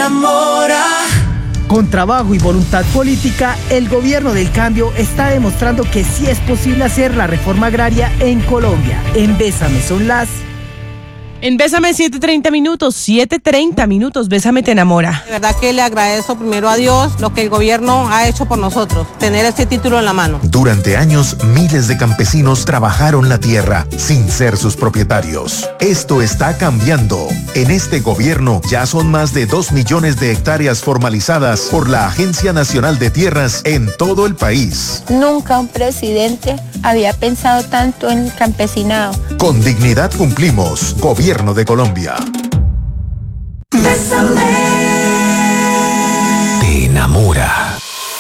enamora. Con trabajo y voluntad política, el gobierno del cambio está demostrando que sí es posible hacer la reforma agraria en Colombia. En Bésame son las... En Bésame 7:30 minutos, Bésame te enamora. De verdad que le agradezco primero a Dios lo que el gobierno ha hecho por nosotros, tener este título en la mano. Durante años, miles de campesinos trabajaron la tierra sin ser sus propietarios. Esto está cambiando. En este gobierno ya son más de 2 millones de hectáreas formalizadas por la Agencia Nacional de Tierras en todo el país. Nunca un presidente había pensado tanto en el campesinado. Con dignidad cumplimos. Gobierno de Colombia. Bésame. Te enamora.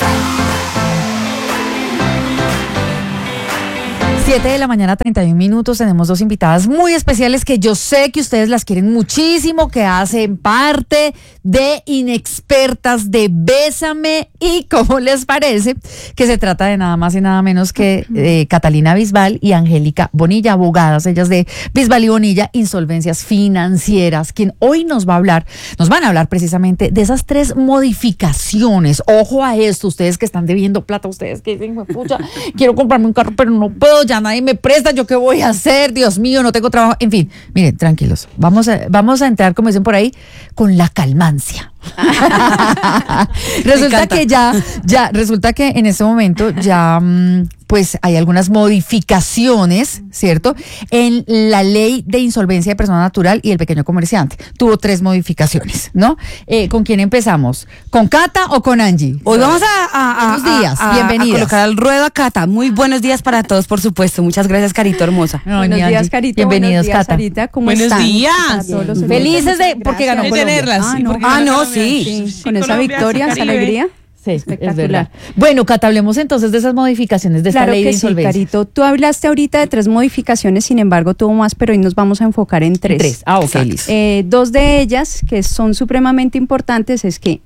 7:31 tenemos dos invitadas muy especiales que yo sé que ustedes las quieren muchísimo, que hacen parte de Inexpertas de Bésame. Y ¿cómo les parece? Que se trata de nada más y nada menos que Catalina Bisbal y Angélica Bonilla, abogadas, ellas de Bisbal y Bonilla, Insolvencias Financieras, quien hoy nos van a hablar precisamente de esas 3 modificaciones. Ojo a esto, ustedes que están debiendo plata, ustedes que dicen, pucha, quiero comprarme un carro, pero no puedo, ya nadie me presta, ¿yo qué voy a hacer? Dios mío, no tengo trabajo. En fin, miren, tranquilos, vamos a entrar, como dicen por ahí, con la calmancia. Resulta que en este momento ya pues hay algunas modificaciones, ¿cierto? En la ley de insolvencia de persona natural y el pequeño comerciante. Tuvo 3 modificaciones, ¿no? ¿Con quién empezamos? ¿Con Cata o con Angie? Hoy vamos a buenos días, bienvenidas. A colocar al ruedo a Cata. Muy buenos días para todos, por supuesto. Muchas gracias, Carito hermosa. Buenos días, Carito. Bienvenidos, buenos días, Cata. Sarita. ¿Cómo Buenos están? días. Felices de porque ganó De Colombia. tenerlas. Sí. Con esa victoria, esa alegría. Sí, espectacular. es verdad. Bueno, Cata, hablemos entonces de esas modificaciones de esta ley de insolvencia. Sí, Carito. Tú hablaste ahorita de 3 modificaciones, sin embargo tuvo más, pero hoy nos vamos a enfocar en 3. 3. Ok, listo. 2 de ellas, que son supremamente importantes, es que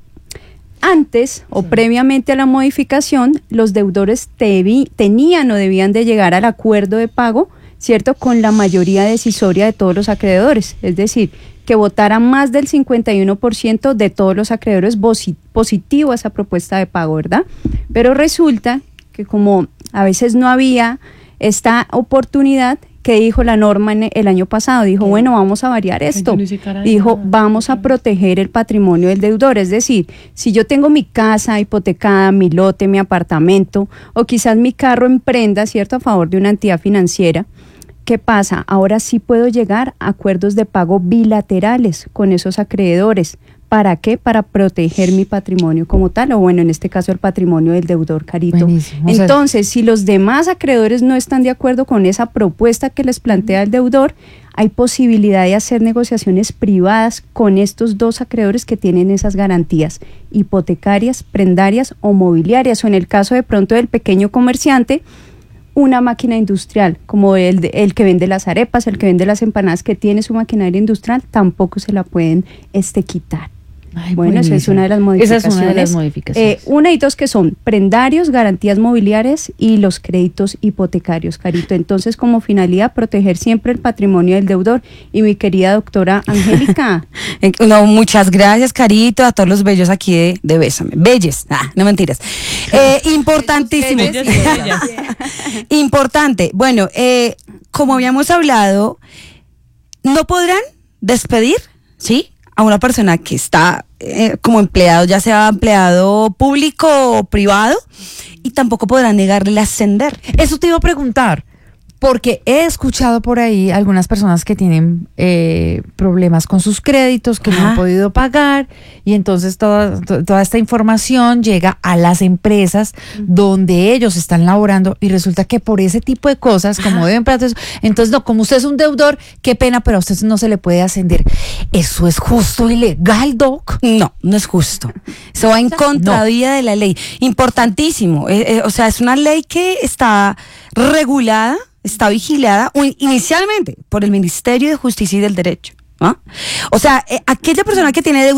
antes o previamente a la modificación, los deudores tenían o debían de llegar al acuerdo de pago, ¿cierto?, con la mayoría decisoria de todos los acreedores, es decir, que votara más del 51% de todos los acreedores positivo a esa propuesta de pago, ¿verdad? Pero resulta que como a veces no había esta oportunidad, que dijo la norma el año pasado, dijo, bueno, vamos a variar esto, dijo, vamos a proteger el patrimonio del deudor, es decir, si yo tengo mi casa hipotecada, mi lote, mi apartamento, o quizás mi carro en prenda, ¿cierto?, a favor de una entidad financiera, ¿qué pasa? Ahora sí puedo llegar a acuerdos de pago bilaterales con esos acreedores. ¿Para qué? Para proteger mi patrimonio como tal, o bueno, en este caso el patrimonio del deudor, Carito. Buenísimo. Entonces, si los demás acreedores no están de acuerdo con esa propuesta que les plantea el deudor, hay posibilidad de hacer negociaciones privadas con estos 2 acreedores que tienen esas garantías hipotecarias, prendarias o mobiliarias, o en el caso de pronto del pequeño comerciante, una máquina industrial, como el que vende las arepas, el que vende las empanadas, que tiene su maquinaria industrial, tampoco se la pueden quitar. Ay, bueno, esa es una de las modificaciones. Esa es una de las modificaciones. 1 y 2 que son prendarios, garantías mobiliarias y los créditos hipotecarios, Carito. Entonces, como finalidad, proteger siempre el patrimonio del deudor. Y mi querida doctora Angélica. No, muchas gracias, Carito, a todos los bellos aquí de Bésame. Belles, no mentiras. Importantísimo. Importante. Bueno, como habíamos hablado, no podrán despedir, ¿sí?, a una persona que está como empleado, ya sea empleado público o privado, y tampoco podrán negarle el ascender. Eso te iba a preguntar, porque he escuchado por ahí algunas personas que tienen problemas con sus créditos, que no han podido pagar, y entonces toda esta información llega a las empresas donde ellos están laborando, y resulta que por ese tipo de cosas, como deben pagar, entonces no, como usted es un deudor, qué pena, pero a usted no se le puede ascender. ¿Eso es justo y legal, Doc? No, no es justo. Eso va en contravía de la ley. Importantísimo. O sea, es una ley que está regulada, está vigilada inicialmente por el Ministerio de Justicia y del Derecho, ¿no? O sea, aquella persona que tiene deudas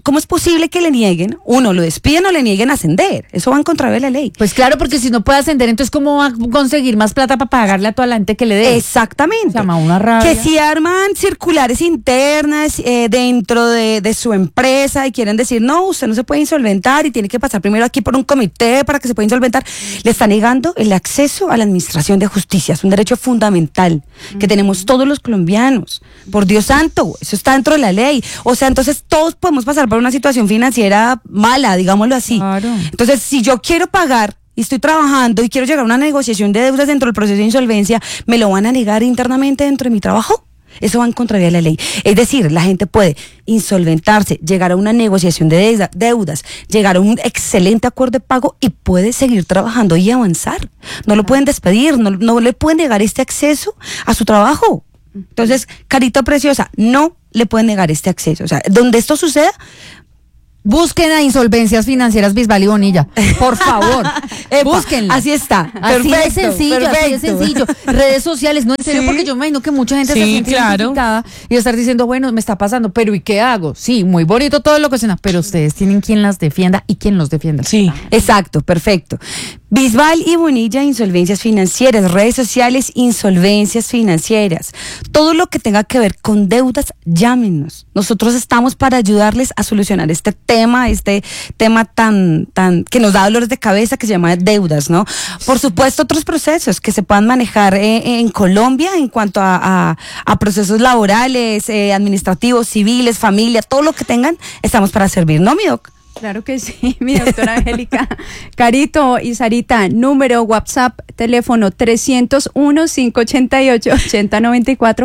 ¿cómo es posible que le nieguen, uno, lo despiden o le nieguen ascender? Eso va en contra de la ley. Pues claro, porque si no puede ascender, entonces ¿cómo va a conseguir más plata para pagarle a toda la gente que le dé? Exactamente. Se llama una rabia. Que si arman circulares internas dentro de su empresa y quieren decir, no, usted no se puede insolventar y tiene que pasar primero aquí por un comité para que se pueda insolventar, le está negando el acceso a la administración de justicia. Es un derecho fundamental que tenemos todos los colombianos. Por Dios santo, eso está dentro de la ley. O sea, entonces todos podemos pasar por una situación financiera mala, digámoslo así. Claro. Entonces, si yo quiero pagar y estoy trabajando y quiero llegar a una negociación de deudas dentro del proceso de insolvencia, ¿me lo van a negar internamente dentro de mi trabajo? Eso va en contra de la ley. Es decir, la gente puede insolventarse, llegar a una negociación de deudas, llegar a un excelente acuerdo de pago y puede seguir trabajando y avanzar. No lo pueden despedir, no le pueden negar este acceso a su trabajo. Entonces, carita preciosa, no le pueden negar este acceso. O sea, donde esto suceda, busquen a Insolvencias Financieras Bisbal y Bonilla, por favor. Búsquenla. Así está. Así Perfecto, de sencillo, perfecto. así de sencillo. Redes sociales, no en serio, Sí. porque yo me imagino que mucha gente se Sí, siente claro. identificada y va a estar diciendo, bueno, me está pasando, pero ¿y qué hago? Sí, muy bonito todo lo que suena, pero ustedes tienen quien las defienda y quien los defienda. Sí. Exacto, perfecto. Bisbal y Bonilla, Insolvencias Financieras, redes sociales, Insolvencias Financieras. Todo lo que tenga que ver con deudas, llámenos. Nosotros estamos para ayudarles a solucionar este tema tan que nos da dolores de cabeza, que se llama deudas, ¿no? Por supuesto, otros procesos que se puedan manejar en Colombia en cuanto a procesos laborales, administrativos, civiles, familia, todo lo que tengan, estamos para servir, ¿no, mi doc? Claro que sí, mi doctora Angélica. Carito y Sarita, número WhatsApp, teléfono 301-588-8094,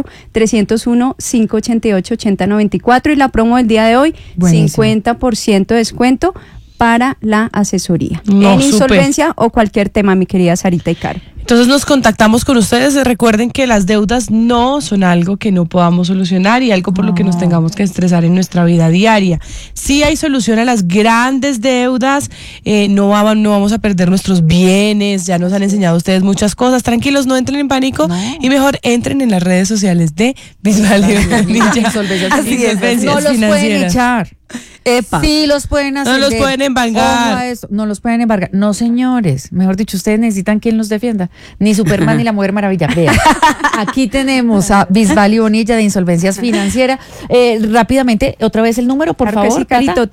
301-588-8094 y la promo del día de hoy, Buenísimo. 50% de descuento para la asesoría No, en súper. insolvencia o cualquier tema, mi querida Sarita y Caro. Entonces nos contactamos con ustedes. Recuerden que las deudas no son algo que no podamos solucionar y algo por lo que nos tengamos que estresar en nuestra vida diaria. Sí hay solución a las grandes deudas, no vamos a perder nuestros bienes, ya nos han enseñado ustedes muchas cosas. Tranquilos, no entren en pánico y mejor entren en las redes sociales de Bisbal y Bonilla. Insolvencias Así es, Insolvencias No los pueden Financieras. echar. Epa. Sí los pueden hacer. No los pueden embargar. Ojo a eso, no los pueden embargar. No, señores. Mejor dicho, ustedes necesitan quien los defienda. Ni Superman ni la Mujer Maravilla. Vean. Aquí tenemos a Bisbal y Bonilla de Insolvencias Financieras. Rápidamente, otra vez el número, por Claro que favor. sí, Carito,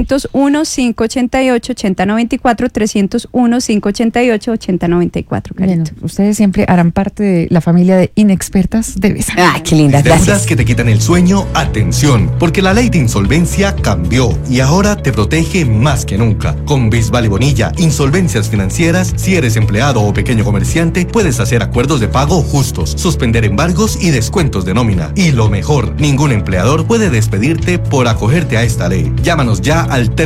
301-588-8094, 301-588-8094, Carito. Bueno, ustedes siempre harán parte de la familia de inexpertas de Besa. Ah, qué linda, Deudas gracias. que te quitan el sueño, atención, porque la ley de insolvencia cambió y ahora te protege más que nunca. Con Bisbal y Bonilla, Insolvencias Financieras, si eres empleado o pequeño comerciante, puedes hacer acuerdos de pago justos, suspender embargos y descuentos de nómina. Y lo mejor, ningún empleador puede despedirte por acogerte a esta ley. Llámanos ya al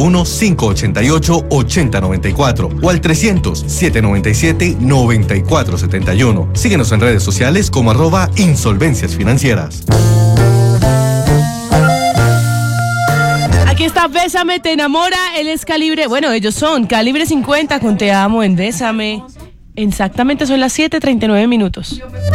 301-588-8094 o al 300-797-9471. Síguenos en redes sociales como @Insolvencias Financieras. Aquí está Bésame, te enamora, él es calibre, bueno, ellos son calibre 50 con Te amo en Bésame. Exactamente, son las 7:39 minutos.